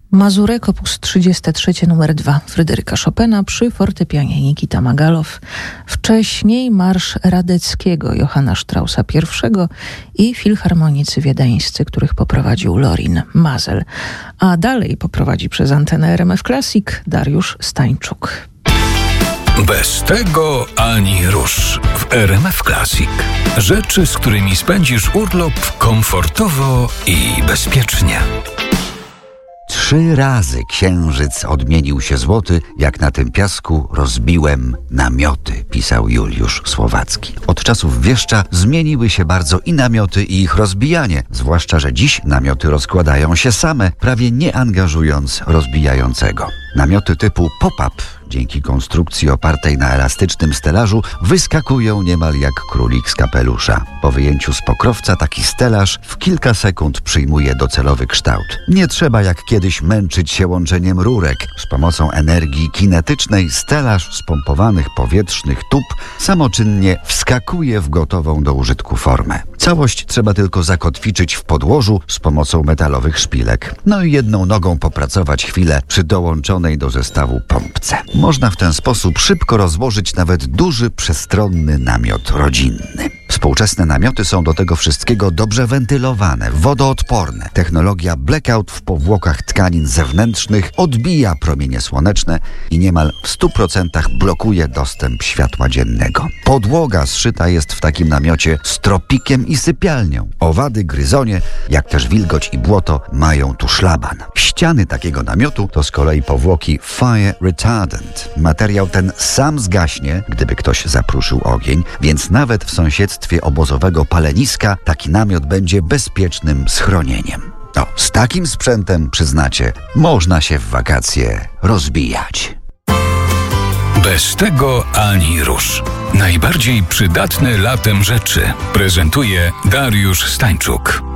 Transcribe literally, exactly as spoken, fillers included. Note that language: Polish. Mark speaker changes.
Speaker 1: Mazurek op. trzydziesty trzeci numer dwa Fryderyka Chopina przy fortepianie Nikita Magalow. Wcześniej marsz Radeckiego Johanna Straussa pierwszego i filharmonicy wiedeńscy, których poprowadził Lorin Maazel. A dalej poprowadzi przez antenę R M F Classic Dariusz Stańczuk.
Speaker 2: Bez tego ani rusz w R M F Classic. Rzeczy, z którymi spędzisz urlop komfortowo i bezpiecznie.
Speaker 3: Trzy razy księżyc odmienił się złoty, jak na tym piasku rozbiłem namioty, pisał Juliusz Słowacki. Od czasów wieszcza zmieniły się bardzo i namioty, i ich rozbijanie, zwłaszcza że dziś namioty rozkładają się same, prawie nie angażując rozbijającego. Namioty typu pop-up, dzięki konstrukcji opartej na elastycznym stelażu, wyskakują niemal jak królik z kapelusza. Po wyjęciu z pokrowca taki stelaż w kilka sekund przyjmuje docelowy kształt. Nie trzeba jak kiedyś męczyć się łączeniem rurek. Z pomocą energii kinetycznej stelaż z pompowanych powietrznych tub samoczynnie wskakuje w gotową do użytku formę. Całość trzeba tylko zakotwiczyć w podłożu z pomocą metalowych szpilek. No i jedną nogą popracować chwilę przy dołączonej do zestawu pompce. Można w ten sposób szybko rozłożyć nawet duży, przestronny namiot rodzinny. Współczesne namioty są do tego wszystkiego dobrze wentylowane, wodoodporne. Technologia blackout w powłokach tkanin zewnętrznych odbija promienie słoneczne i niemal w stu procentach blokuje dostęp światła dziennego. Podłoga zszyta jest w takim namiocie stropikiem i sypialnią. Owady, gryzonie, jak też wilgoć i błoto mają tu szlaban. Ściany takiego namiotu to z kolei powłoki fire retardant. Materiał ten sam zgaśnie, gdyby ktoś zapruszył ogień, więc nawet w sąsiedztwie obozowego paleniska taki namiot będzie bezpiecznym schronieniem. No, z takim sprzętem, przyznacie, można się w wakacje rozbijać.
Speaker 2: Bez tego ani rusz. Najbardziej przydatne latem rzeczy prezentuje Dariusz Stańczuk.